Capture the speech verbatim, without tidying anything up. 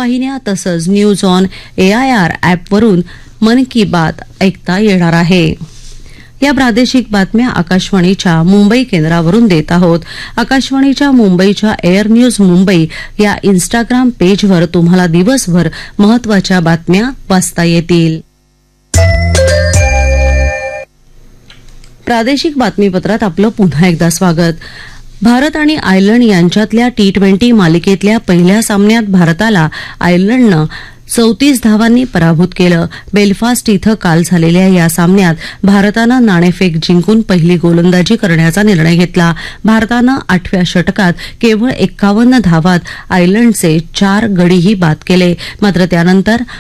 वृत्तवाहिन्या तसंच news on AIR ॲपवरून मन की बात ऐकता येणार आहे. या प्रादेशिक बातम्या आकाशवाणीच्या मुंबई केंद्रावरून देत आहोत. आकाशवाणीच्या मुंबईच्या एअर न्यूज मुंबई या इन्स्टाग्राम पेजवर तुम्हाला दिवसभर महत्वाच्या बातम्या वाचता येतील. प्रादेशिक बातमीपत्रात आपलं पुन्हा एकदा स्वागत. भारत आणि आयर्लंड यांच्यातल्या टी ट्वेंटी मालिकेतल्या पहिल्या सामन्यात भारताला आयर्लंडनं चौतीस धावांनी पराभूत केलं. बेलफास्ट इथं काल झालेल्या या सामन्यात भारतानं नाणेफेक जिंकून पहिली गोलंदाजी करण्याचा निर्णय घेतला. भारतानं आठव्या षटकात केवळ एक्कावन्न धावात आयर्लंडचे चार गडीही बाद केले. मात्र त्यानंतर